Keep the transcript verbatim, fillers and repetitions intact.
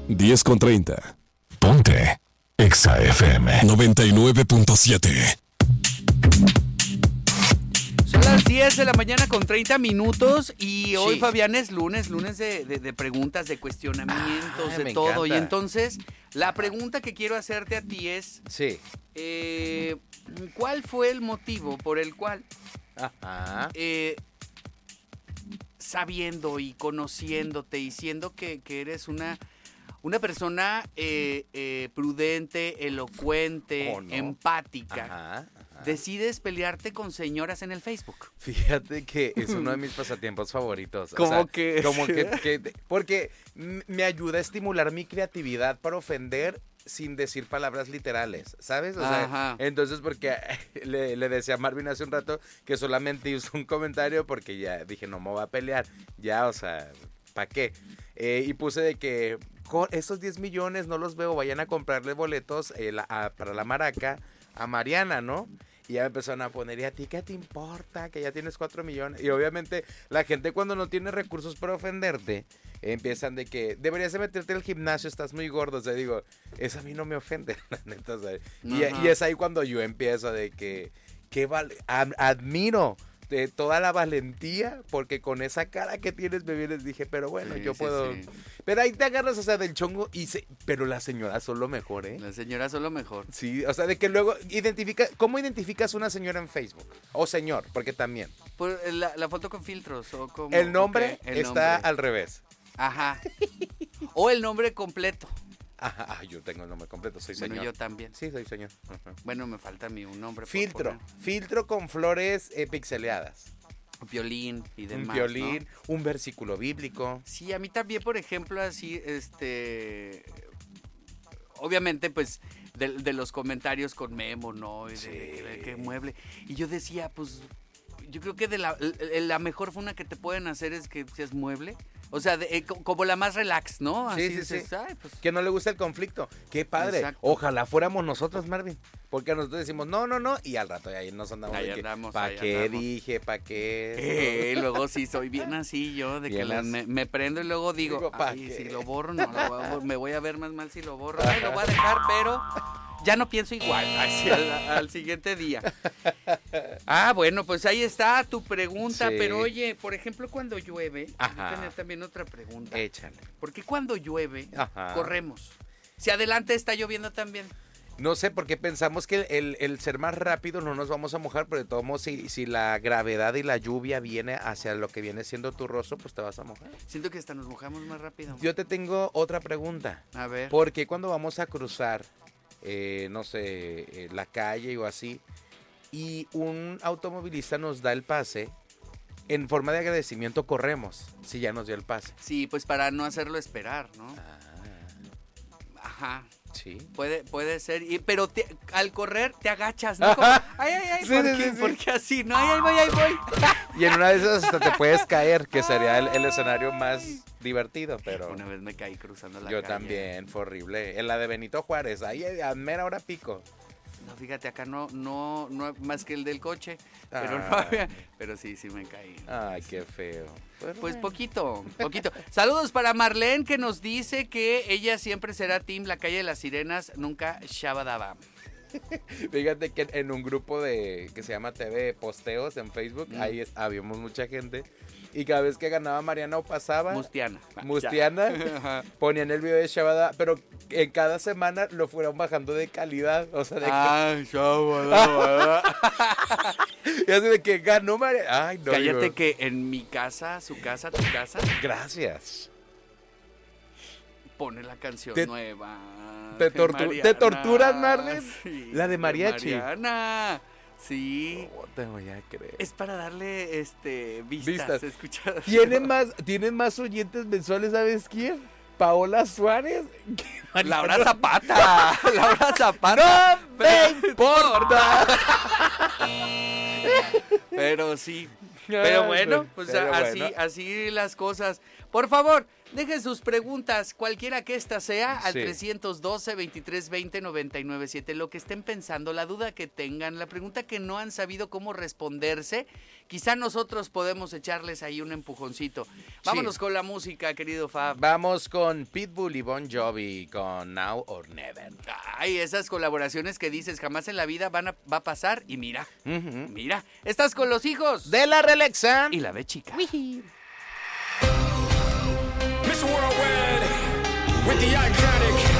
diez con treinta. Ponte Exa F M noventa y nueve punto siete. Son las diez de la mañana con treinta minutos y hoy, Sí. Fabián, es lunes, lunes de, de, de preguntas, de cuestionamientos, Ah, de me todo. encanta. Y entonces, la pregunta que quiero hacerte a ti es, Sí. eh, ¿cuál fue el motivo por el cual, Ajá. eh, sabiendo y conociéndote y siendo que, que eres una... Una persona eh, eh, prudente, elocuente, ¿O no? empática, Ajá, ajá. decides pelearte con señoras en el Facebook? Fíjate que es uno de mis pasatiempos favoritos. O ¿Cómo sea, que? Como que, que- porque m- me ayuda a estimular mi creatividad para ofender sin decir palabras literales, ¿sabes? O sea, Ajá. entonces porque le, le decía a Marvin hace un rato que solamente hizo un comentario porque ya dije, no me voy a pelear. Ya, o sea, ¿para qué? Eh, y puse de que "Jo, esos diez millones no los veo, vayan a comprarle boletos eh, la- a- para la maraca a Mariana, ¿no?" Y ya me empezaron a poner, ¿y a ti qué te importa? Que ya tienes cuatro millones. Y obviamente la gente cuando no tiene recursos para ofenderte, eh, empiezan de que deberías de meterte al gimnasio, estás muy gordo. O sea, digo, eso a mí no me ofende, la neta. O sea, y, Ajá. y es ahí cuando yo empiezo de que, que val- ad- admiro de toda la valentía, porque con esa cara que tienes me vienes, dije, pero bueno, Sí, yo sí, puedo. sí. Pero ahí te agarras, o sea, del chongo y se... Pero las señoras son lo mejor, ¿eh? Las señoras son lo mejor. Sí, o sea, de que luego identifica, ¿cómo identificas una señora en Facebook? O señor, porque también. Por la, la foto con filtros o como El nombre ok, el está nombre. al revés. Ajá. O el nombre completo. Ajá, ah, yo tengo el nombre completo, soy Bueno, señor. yo también. Sí, soy señor. Ajá. Bueno, me falta a mí un nombre. por Filtro, poner. filtro con flores eh, pixeleadas. Violín y demás. Un violín, ¿no? un versículo bíblico. Sí, a mí también, por ejemplo, así, este... Obviamente, pues, de, de los comentarios con Memo, ¿no? Y de, Sí. de- de qué mueble. Y yo decía, pues, yo creo que de la, la mejor forma que te pueden hacer es que seas mueble. O sea, de- eh, co- como la más relax, ¿no? Sí, Así sí, dices, sí. "Ay, pues, Que no le gusta el conflicto. Qué padre. Exacto. Ojalá fuéramos nosotros, Marvin. Porque nosotros decimos, no, no, no. Y al rato ahí nos andamos. Ahí de que, andamos, ¿pa' ahí qué andamos. dije? ¿Pa' qué? Eh, luego sí soy bien así yo, de que Bien la- así. me, me prendo y luego digo, Digo, ¿pa' "Ay, qué?" si lo borro, no, lo voy a bor- me voy a ver más mal si lo borro. Ay, lo voy a dejar, pero ya no pienso igual así al, al siguiente día. Ah, bueno, pues ahí está tu pregunta, Sí. pero oye, por ejemplo, cuando llueve, Ajá. yo tenía también otra pregunta. Échale. ¿Por qué cuando llueve Ajá. corremos? Si adelante está lloviendo también. No sé por qué pensamos que el, el ser más rápido no nos vamos a mojar, pero de todos modos, si, si la gravedad y la lluvia viene hacia lo que viene siendo tu rostro, pues te vas a mojar. Siento que hasta nos mojamos más rápido. Yo te tengo otra pregunta. A ver. ¿Por qué cuando vamos a cruzar, eh, no sé, eh, la calle o así, y un automovilista nos da el pase, en forma de agradecimiento corremos, si ya nos dio el pase? Sí, pues para no hacerlo esperar, ¿no? Ah, Ajá. sí. Puede, puede ser, y, pero te- al correr te agachas, ¿no? Como, ay, ay, ay, Sí, ¿por, sí, qué, sí, sí. por qué así? No, ay, ahí voy, ahí voy. Y en una de esas hasta te puedes caer, que sería el, el escenario más divertido, pero... Una vez me caí cruzando la Yo calle. también, fue horrible. En la de Benito Juárez, ahí a mera hora pico. No, fíjate, acá no, no, no más que el del coche, pero no Ah. había, pero sí, sí me caí. Ay, qué feo. Pero Pues bueno. poquito, poquito. Saludos para Marlene, que nos dice que ella siempre será team La Calle de las Sirenas, nunca Shabadaba. Fíjate que en un grupo de que se llama T V Posteos en Facebook, Mm. ahí es- habíamos mucha gente. Y cada vez que ganaba Mariana o pasaba, Mustiana. Mustiana, Ajá. ponían el video de Shabada, pero en cada semana lo fueron bajando de calidad. O sea, de Ah, Shabadaba. que, y así de que ganó Mariana. Ay, no. Cállate digo, que en mi casa, su casa, tu casa, Gracias. pone la canción Te- nueva. te de tortu- Mariana. ¿te torturas, Marlene? Sí, La de mariachi. Mariana. Sí. No te voy a creer. Es para darle este vistas, Vistas. escuchadas. Tiene más, tiene más oyentes mensuales, ¿sabes quién? Paola Suárez. que Mariana. Laura Zapata. Laura Zapata. ¡No me importa! Pero sí. Pero bueno, pues Pero así, bueno. así las cosas. Por favor, Dejen sus preguntas, cualquiera que ésta sea, al Sí. trescientos doce, veintitrés veinte, noventa y nueve siete. Lo que estén pensando, la duda que tengan, la pregunta que no han sabido cómo responderse, quizá nosotros podemos echarles ahí un empujoncito. Vámonos Sí. con la música, querido Fab. Vamos con Pitbull y Bon Jovi con Now or Never. Ay, esas colaboraciones que dices jamás en la vida van a, va a pasar y mira, Ujú. mira, estás con los hijos De la Relaxa. y la ve chica. Miss Worldwide with the iconic